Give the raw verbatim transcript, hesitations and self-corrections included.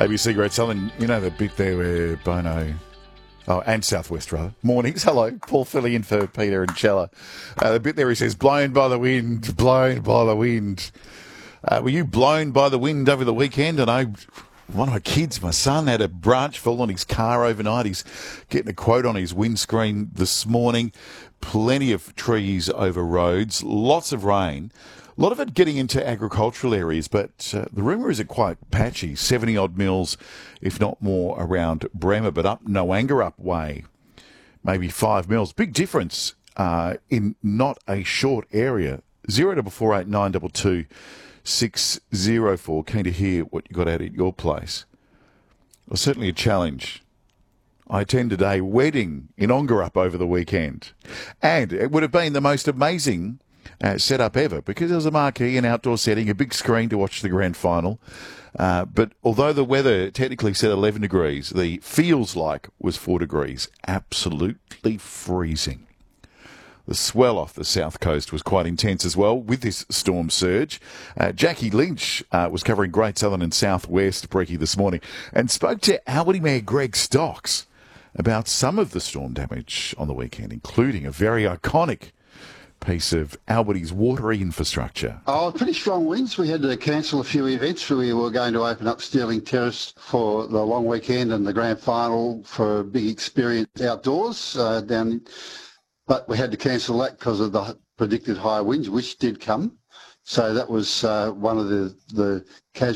A B C Great Southern, you know the bit there where Bono, oh, and Southwest rather. Mornings, hello, Paul filling in for Peter and Chella. Uh, the bit there he says, blown by the wind, blown by the wind. Uh, were you blown by the wind over the weekend? And I, one of my kids, my son, had a branch fall on his car overnight. He's getting a quote on his windscreen this morning. Plenty of trees over roads, lots of rain. A lot of it getting into agricultural areas, but uh, the rumour is it quite patchy. seventy-odd mils, if not more, around Bremer, but up Noangarup way, maybe five mils. Big difference uh, in not a short area. Zero double four eight nine double two six zero four. Keen to hear what you got out at your place. Well, certainly a challenge. I attended a wedding in Ongarup over the weekend, and it would have been the most amazing Uh, set up ever, because it was a marquee, an outdoor setting, a big screen to watch the grand final. Uh, but although the weather technically said eleven degrees, the feels like was four degrees. Absolutely freezing. The swell off the south coast was quite intense as well with this storm surge. Uh, Jackie Lynch uh, was covering Great Southern and Southwest Breaky this morning and spoke to Albany Mayor Greg Stocks about some of the storm damage on the weekend, including a very iconic piece of Albany's watery infrastructure. Oh, pretty strong winds. We had to cancel a few events. We were going to open up Stirling Terrace for the long weekend and the grand final for a big experience outdoors uh, down, but we had to cancel that because of the predicted high winds, which did come. So that was uh, one of the, the casual